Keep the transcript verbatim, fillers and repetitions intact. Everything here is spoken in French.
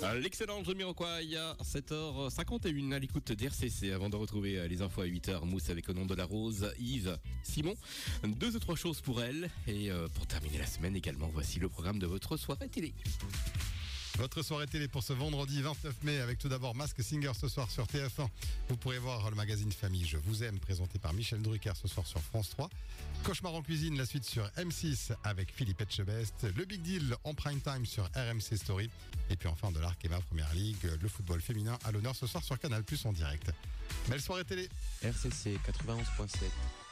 L'excellent Jamiroquai à sept heures cinquante et une à l'écoute d'R C C. Avant de retrouver les infos à huit heures, Mousse avec au nom de la rose, Yves, Simon. Deux ou trois choses pour elle. Et euh, pour terminer la semaine également, voici le programme de votre soirée télé. Votre soirée télé pour ce vendredi vingt-neuf mai avec tout d'abord Mask Singer ce soir sur T F un. Vous pourrez voir le magazine Famille Je vous aime présenté par Michel Drucker ce soir sur France trois. Cauchemar en cuisine, la suite sur M six avec Philippe Etchebest. Le Big Deal en prime time sur R M C Story. Et puis enfin de l'Arkema Première Ligue, le football féminin à l'honneur ce soir sur Canal+ en direct. Belle soirée télé. R C C quatre-vingt-onze point sept.